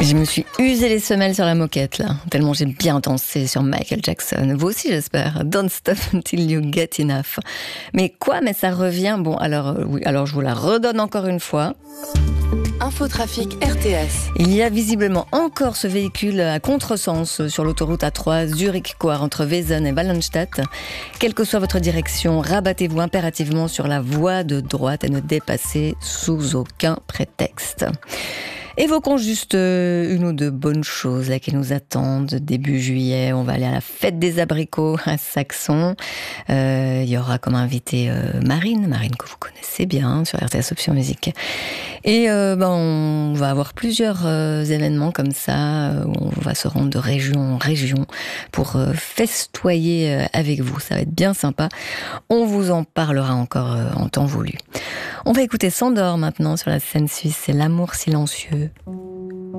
Je me suis usé les semelles sur la moquette, là, tellement j'ai bien dansé sur Michael Jackson. Vous aussi, j'espère. Don't stop until you get enough. Mais quoi? Mais ça revient. Bon, alors, oui, alors je vous la redonne encore une fois. Infotrafic RTS. Il y a visiblement encore ce véhicule à contresens sur l'autoroute A3 Zurich-Coire entre Wesen et Wallenstadt. Quelle que soit votre direction, rabattez-vous impérativement sur la voie de droite et ne dépassez sous aucun prétexte. Évoquons juste une ou deux bonnes choses là, qui nous attendent. Début juillet, on va aller à la fête des abricots à Saxon. Il y aura comme invité Marine que vous connaissez bien sur RTS Option Musique. Et on va avoir plusieurs événements comme ça où on va se rendre de région en région pour festoyer avec vous. Ça va être bien sympa. On vous en parlera encore en temps voulu. On va écouter Sandor maintenant sur la scène suisse. C'est L'amour silencieux.